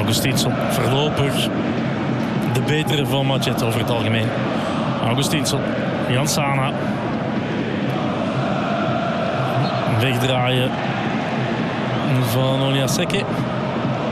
Augustinsson voorlopig de betere van Matjet over het algemeen. Augustinsson, Jan Sana. Wegdraaien van Onyaseke.